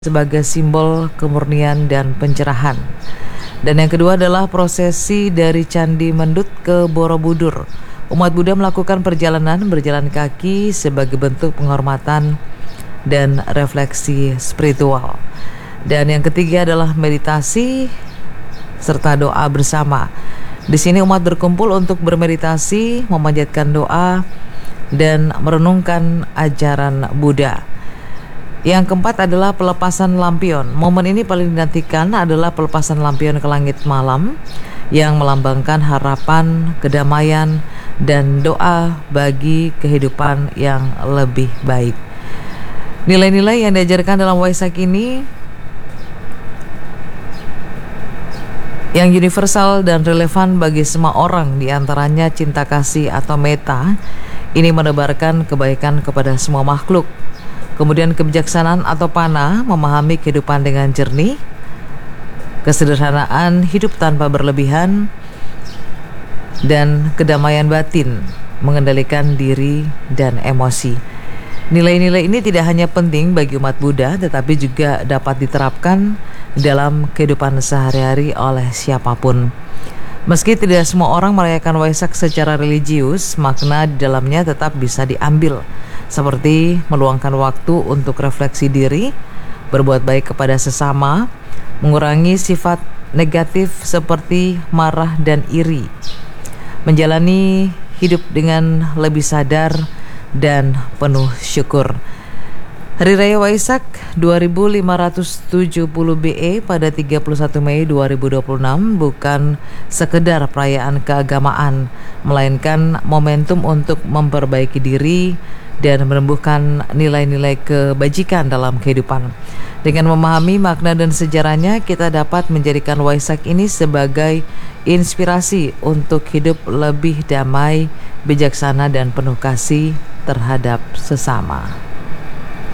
sebagai simbol kemurnian dan pencerahan. Dan yang kedua adalah prosesi dari Candi Mendut ke Borobudur. Umat Buddha melakukan perjalanan berjalan kaki sebagai bentuk penghormatan dan refleksi spiritual. Dan yang ketiga adalah meditasi serta doa bersama. Di sini umat berkumpul untuk bermeditasi, memanjatkan doa dan merenungkan ajaran Buddha. Yang keempat adalah pelepasan lampion. Momen ini paling dinantikan adalah pelepasan lampion ke langit malam yang melambangkan harapan, kedamaian, dan doa bagi kehidupan yang lebih baik. Nilai-nilai yang diajarkan dalam Waisak ini yang universal dan relevan bagi semua orang, diantaranya cinta kasih atau metta. Ini menebarkan kebaikan kepada semua makhluk. Kemudian kebijaksanaan atau pana, memahami kehidupan dengan jernih. Kesederhanaan, hidup tanpa berlebihan. Dan kedamaian batin, mengendalikan diri dan emosi. Nilai-nilai ini tidak hanya penting bagi umat Buddha, tetapi juga dapat diterapkan dalam kehidupan sehari-hari oleh siapapun. Meski tidak semua orang merayakan Waisak secara religius, makna di dalamnya tetap bisa diambil, seperti meluangkan waktu untuk refleksi diri, berbuat baik kepada sesama, mengurangi sifat negatif seperti marah dan iri, menjalani hidup dengan lebih sadar dan penuh syukur. Hari Raya Waisak 2570 BE pada 31 Mei 2026 bukan sekedar perayaan keagamaan, melainkan momentum untuk memperbaiki diri dan menumbuhkan nilai-nilai kebajikan dalam kehidupan. Dengan memahami makna dan sejarahnya, kita dapat menjadikan Waisak ini sebagai inspirasi untuk hidup lebih damai, bijaksana, dan penuh kasih terhadap sesama.